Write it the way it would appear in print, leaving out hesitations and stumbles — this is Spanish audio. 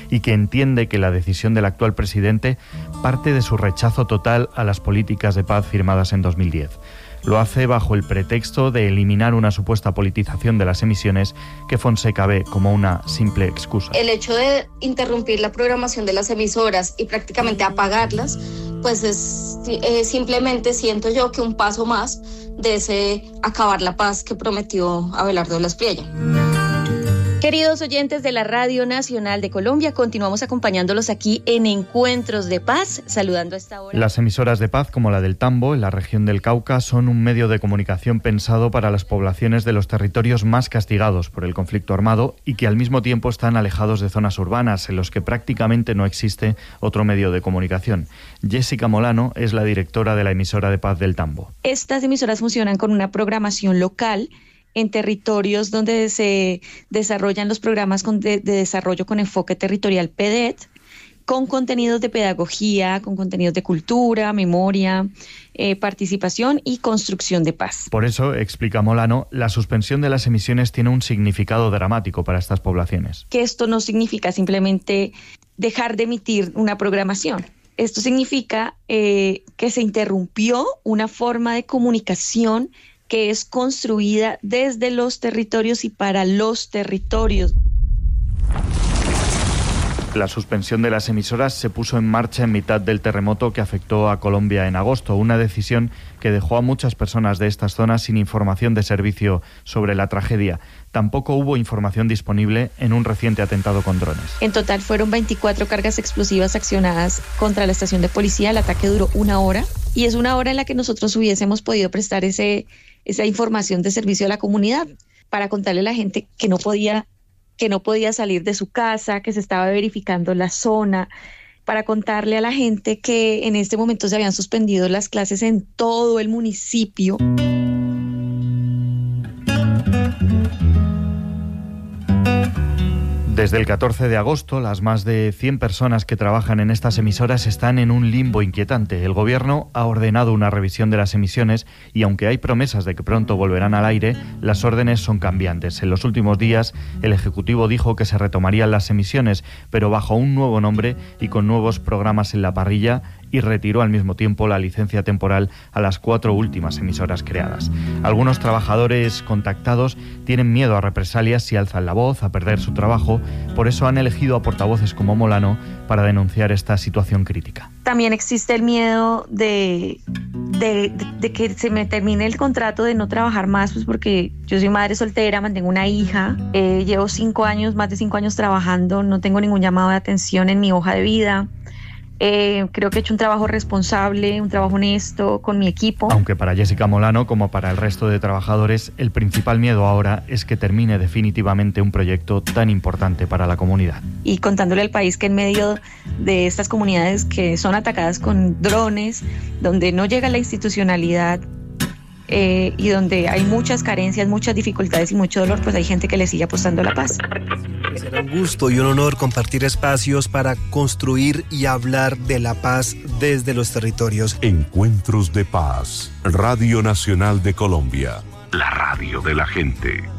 y que entiende que la decisión del actual presidente parte de su rechazo total a las políticas de paz firmadas en 2010. Lo hace bajo el pretexto de eliminar una supuesta politización de las emisiones que Fonseca ve como una simple excusa. El hecho de interrumpir la programación de las emisoras y prácticamente apagarlas, pues es simplemente, siento yo, que un paso más de ese acabar la paz que prometió Abelardo Blas Priella. Queridos oyentes de la Radio Nacional de Colombia, continuamos acompañándolos aquí en Encuentros de Paz, saludando a esta hora. Las emisoras de paz, como la del Tambo, en la región del Cauca, son un medio de comunicación pensado para las poblaciones de los territorios más castigados por el conflicto armado y que al mismo tiempo están alejados de zonas urbanas, en los que prácticamente no existe otro medio de comunicación. Jessica Molano es la directora de la emisora de paz del Tambo. Estas emisoras funcionan con una programación local en territorios donde se desarrollan los programas de desarrollo con enfoque territorial PEDET, con contenidos de pedagogía, con contenidos de cultura, memoria, participación y construcción de paz. Por eso, explica Molano, la suspensión de las emisiones tiene un significado dramático para estas poblaciones. Que esto no significa simplemente dejar de emitir una programación. Esto significa que se interrumpió una forma de comunicación que es construida desde los territorios y para los territorios. La suspensión de las emisoras se puso en marcha en mitad del terremoto que afectó a Colombia en agosto, una decisión que dejó a muchas personas de estas zonas sin información de servicio sobre la tragedia. Tampoco hubo información disponible en un reciente atentado con drones. En total fueron 24 cargas explosivas accionadas contra la estación de policía. El ataque duró 1 hora y es 1 hora en la que nosotros hubiésemos podido prestar esa información de servicio a la comunidad para contarle a la gente que no podía salir de su casa, que se estaba verificando la zona, para contarle a la gente que en este momento se habían suspendido las clases en todo el municipio. Desde el 14 de agosto, las más de 100 personas que trabajan en estas emisoras están en un limbo inquietante. El gobierno ha ordenado una revisión de las emisiones y aunque hay promesas de que pronto volverán al aire, las órdenes son cambiantes. En los últimos días, el Ejecutivo dijo que se retomarían las emisiones, pero bajo un nuevo nombre y con nuevos programas en la parrilla, y retiró al mismo tiempo la licencia temporal a las 4 últimas emisoras creadas. Algunos trabajadores contactados tienen miedo a represalias si alzan la voz, a perder su trabajo. Por eso han elegido a portavoces como Molano para denunciar esta situación crítica. También existe el miedo de que se me termine el contrato, de no trabajar más, pues porque yo soy madre soltera, mantengo una hija, llevo más de 5 años trabajando, no tengo ningún llamado de atención en mi hoja de vida. Creo que he hecho un trabajo responsable, un trabajo honesto con mi equipo. Aunque para Jessica Molano, como para el resto de trabajadores, el principal miedo ahora es que termine definitivamente un proyecto tan importante para la comunidad. Y contándole al país que en medio de estas comunidades que son atacadas con drones, donde no llega la institucionalidad, y donde hay muchas carencias, muchas dificultades y mucho dolor, pues hay gente que le sigue apostando a la paz. Será un gusto y un honor compartir espacios para construir y hablar de la paz desde los territorios. Encuentros de Paz, Radio Nacional de Colombia, la radio de la gente.